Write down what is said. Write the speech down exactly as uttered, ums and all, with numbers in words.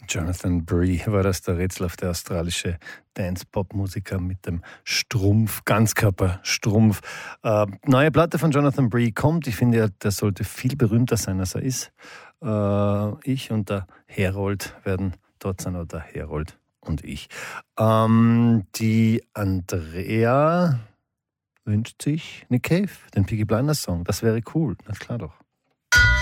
Jonathan Bree war das, der rätselhafte australische Dance-Pop-Musiker mit dem Strumpf, Ganzkörperstrumpf. Äh, neue Platte von Jonathan Bree kommt. Ich finde, der sollte viel berühmter sein, als er ist. Äh, ich und der Herold werden dort sein, oder der Herold und ich. Ähm, die Andrea wünscht sich Nick Cave, den Peaky Blinders Song. Das wäre cool, na klar doch.